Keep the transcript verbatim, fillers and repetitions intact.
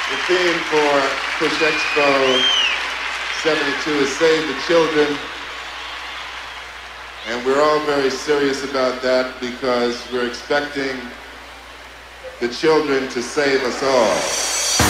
The theme for Push Expo seventy-two is Save the Children. And we're all very serious about that because we're expecting the children to save us all.